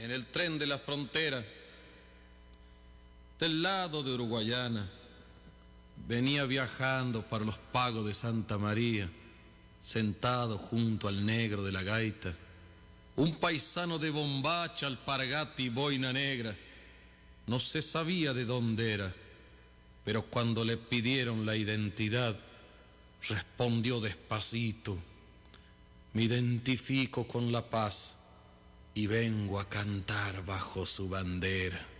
en el tren de la frontera, del lado de Uruguayana, venía viajando para los pagos de Santa María, sentado junto al negro de la gaita, un paisano de bombacha, alpargata y boina negra. No se sabía de dónde era, pero cuando le pidieron la identidad, respondió despacito: me identifico con la paz y vengo a cantar bajo su bandera.